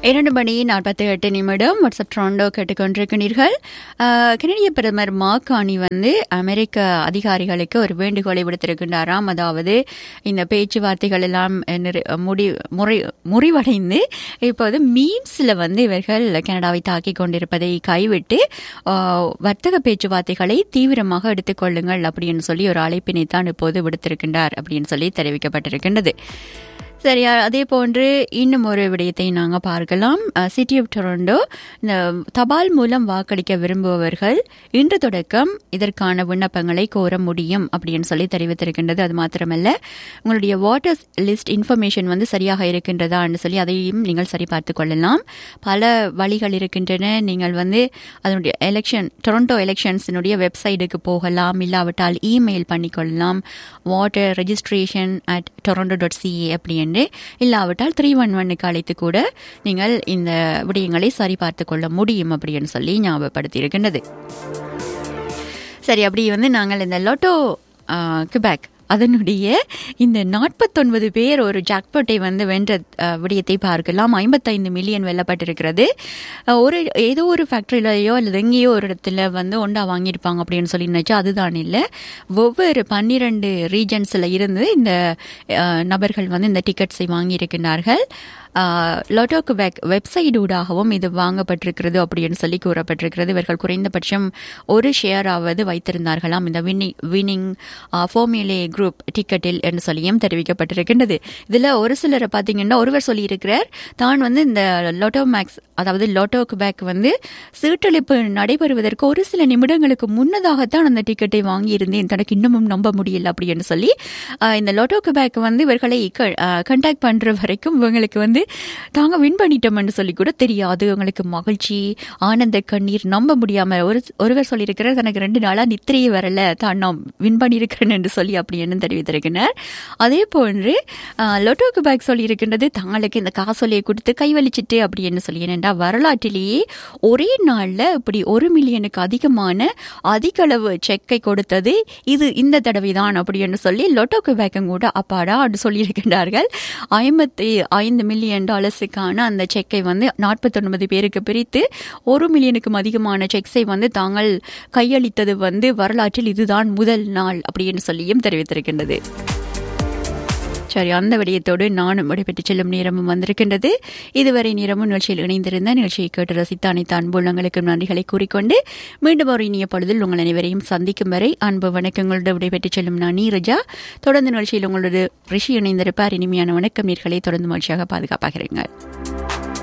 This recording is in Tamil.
2:48 வாட்ஸ்அப் டொரண்டோ கேட்டுக்கொண்டிருக்கிறீர்கள். கனடிய பிரதமர் மார்க் கார்னி அமெரிக்க அதிகாரிகளுக்கு ஒரு வேண்டுகோளை விடுத்திருக்கின்றாராம். அதாவது இந்த பேச்சுவார்த்தைகள் எல்லாம் முறிவடைந்து இப்போது மீம்ஸ்ல இவர்கள் கனடாவை தாக்கிக் கொண்டிருப்பதை கைவிட்டு வர்த்தக பேச்சுவார்த்தைகளை தீவிரமாக எடுத்துக்கொள்ளுங்கள் அப்படின்னு சொல்லி ஒரு அழைப்பினை தான் இப்போது விடுத்திருக்கின்றார் அப்படின்னு சொல்லி தெரிவிக்கப்பட்டிருக்கின்றது. சரியா, அதே போன்று இன்னும் ஒரு விடயத்தை நாங்கள் பார்க்கலாம். சிட்டி ஆஃப் டொரண்டோ இந்த தபால் மூலம் வாக்களிக்க விரும்புபவர்கள் இன்று தொடக்கம் இதற்கான விண்ணப்பங்களை கோர முடியும் அப்படின்னு சொல்லி தெரிவித்திருக்கின்றது. அது மாத்திரமல்ல, உங்களுடைய வாட்டர்ஸ் லிஸ்ட் இன்ஃபர்மேஷன் சரியாக இருக்கின்றதான்னு சொல்லி அதையும் நீங்கள் சரிபார்த்து கொள்ளலாம். பல வழிகள் இருக்கின்றன. நீங்கள் அதனுடைய டொரண்டோ எலெக்ஷன்ஸினுடைய வெப்சைட்டுக்கு போகலாம், இல்லாவிட்டால் இமெயில் பண்ணிக்கொள்ளலாம், வாட்டர் registration@toronto.ca அப்படின்னு, இல்லாவிட்டால் 311க்கு அழைத்து கூட நீங்கள் இந்த விடயங்களை சரிபார்த்து கொள்ள முடியும் அப்படின்னு சொல்லி ஞாபகப்படுத்தி இருக்கின்றது. சரி, அப்படி நாங்கள் இந்த லோட்டோ கியூபெக் அதனுடைய இந்த 49 பேர் ஒரு ஜாக்பாட்டை வென்ற விடயத்தை பார்க்கலாம். 55 மில்லியன் வெல்லப்பட்டிருக்கிறது. ஏதோ ஒரு ஃபேக்டரியிலையோ அல்லது எங்கேயோ ஒரு இடத்துல ஒண்டா வாங்கியிருப்பாங்க அப்படின்னு சொல்லி நினைச்சா அதுதான் இல்லை. ஒவ்வொரு 12 ரீஜன்ஸில் இருந்து இந்த நபர்கள் இந்த டிக்கெட்ஸை வாங்கியிருக்கிறார்கள். லோட்டோ கியூபெக் வெப்சைட் ஊடாகவும் இது வாங்கப்பட்டிருக்கிறது அப்படின்னு சொல்லி கூறப்பட்டிருக்கிறது. இவர்கள் குறைந்தபட்சம் ஒரு ஷேராவது வைத்திருந்தார்களாம் இந்த வின்னிங் ஃபார்முலே குரூப் டிக்கெட்டில் என்று சொல்லியும் தெரிவிக்கப்பட்டிருக்கின்றது. இதில் ஒரு சிலரை பார்த்தீங்கன்னா, ஒருவர் சொல்லியிருக்கிறார் தான் இந்த லோட்டோ மேக்ஸ், அதாவது லோட்டோ கியூபெக் சீட்டளிப்பு நடைபெறுவதற்கு ஒரு சில நிமிடங்களுக்கு முன்னதாகத்தான் அந்த டிக்கெட்டை வாங்கியிருந்தேன், தனக்கு இன்னமும் நம்ப முடியல அப்படின்னு சொல்லி இந்த லோட்டோ கியூபெக் இவர்களை கண்டாக்ட் பண்ற வரைக்கும் இவங்களுக்கு தாங்க வின் பண்ணிட்டோம்னு சொல்லி கூட தெரியாது. அவங்களுக்கு மகிழ்ச்சி, ஆனந்த கண்ணீர், நம்ப முடியாம ஒருவர் சொல்லியிருக்கிறார் தனக்கு 2 நாளா நித்திரையே வரல, தான் நான் வின் பண்ணியிருக்கிறேன் என்று சொல்லி அப்படின்னு தெரிவித்திருக்கிறார். அதே போன்று லோட்டோ கியூபெக் சொல்லியிருக்கின்றது தங்களுக்கு இந்த காசொலியை கொடுத்து கைவலிச்சிட்டு அப்படின்னு சொல்லி. ஏனென்றா வரலாற்றிலேயே ஒரே நாள்ல இப்படி 1 மில்லியனுக்கு அதிக அளவு செக்கை கொடுத்தது இது இந்த தடவைதான் அப்படின்னு சொல்லி லோட்டோ கியூபெக்கும் கூட அப்பாடா அப்படின்னு சொல்லியிருக்கின்றார்கள். 55 மில்லியன் டாலர்ஸுக்கான அந்த செக்கை 49 பேருக்கு பிரித்து 1 மில்லியனுக்கும் அதிகமான செக்ஸை தாங்கள் கையளித்தது வரலாற்றில் இதுதான் முதல் நாள் அப்படின்னு சொல்லியும் தெரிவித்திருக்கின்றது. சரி, அந்த விடயத்தோடு நானும் விடைபெற்று செல்லும் நேரமும் வந்திருக்கின்றது. இதுவரை நேரமும் நிகழ்ச்சியில் இணைந்திருந்த நிகழ்ச்சியை கேட்டு ரசித்த அனைத்து அன்புள்ளங்களுக்கு நன்றிகளை கூறிக்கொண்டு மீண்டும் ஒரு இனிய பொழுதில் உங்கள் அனைவரையும் சந்திக்கும் வரை அன்பு வணக்கங்களோடு விடைபெற்று செல்லும் நான் நீரஜா. தொடர்ந்து நிகழ்ச்சியில் உங்களோட ரிஷி இணைந்திருப்பார். இனிமையான வணக்கம் நேயர்களே, தொடர்ந்து மகிழ்ச்சியாக பாதுகாப்பாக இருங்கள்.